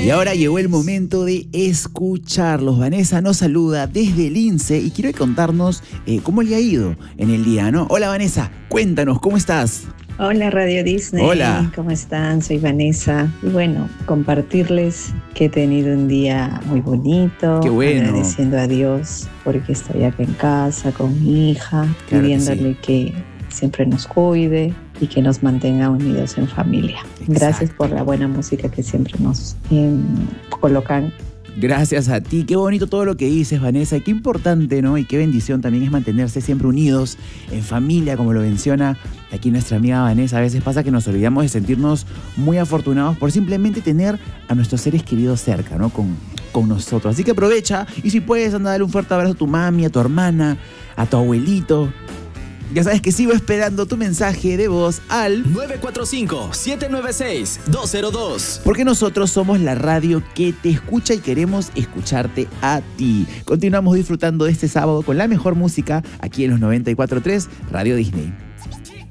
Y ahora llegó el momento de escucharlos. Vanessa nos saluda desde el INSE y quiere contarnos cómo le ha ido en el día, ¿no? Hola Vanessa, cuéntanos, ¿cómo estás? Hola Radio Disney. Hola. ¿Cómo están? Soy Vanessa. Y bueno, compartirles que he tenido un día muy bonito. Qué bueno. Agradeciendo a Dios porque estoy acá en casa con mi hija, Claro pidiéndole que siempre nos cuide y que nos mantenga unidos en familia. Exacto. Gracias por la buena música que siempre nos colocan. Gracias a ti, qué bonito todo lo que dices, Vanessa, y qué importante, ¿no? Y qué bendición también es mantenerse siempre unidos, en familia, como lo menciona aquí nuestra amiga Vanessa. A veces pasa que nos olvidamos de sentirnos muy afortunados por simplemente tener a nuestros seres queridos cerca, ¿no? Con nosotros. Así que aprovecha y si puedes, anda a darle un fuerte abrazo a tu mami, a tu hermana, a tu abuelito. Ya sabes que sigo esperando tu mensaje de voz al 945-796-202. porque nosotros somos la radio que te escucha y queremos escucharte a ti. Continuamos disfrutando de este sábado con la mejor música aquí en los 94.3 Radio Disney.